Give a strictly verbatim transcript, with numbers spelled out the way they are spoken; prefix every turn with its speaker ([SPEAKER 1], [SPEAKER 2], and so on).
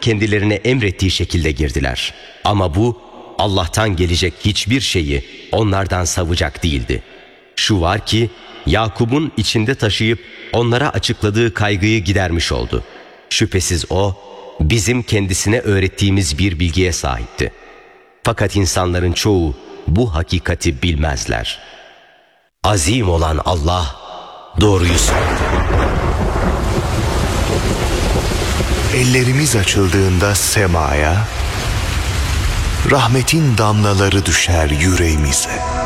[SPEAKER 1] kendilerine emrettiği şekilde girdiler. Ama bu Allah'tan gelecek hiçbir şeyi onlardan savacak değildi. Şu var ki Yakup'un içinde taşıyıp onlara açıkladığı kaygıyı gidermiş oldu. Şüphesiz o bizim kendisine öğrettiğimiz bir bilgiye sahipti. Fakat insanların çoğu bu hakikati bilmezler. Azim olan Allah doğruyu söyledi.
[SPEAKER 2] Ellerimiz açıldığında semaya, rahmetin damlaları düşer yüreğimize.